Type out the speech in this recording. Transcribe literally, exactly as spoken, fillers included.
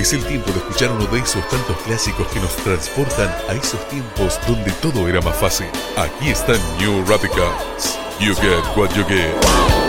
Es el tiempo de escuchar uno de esos tantos clásicos que nos transportan a esos tiempos donde todo era más fácil. Aquí están New Radicals. You get what you get.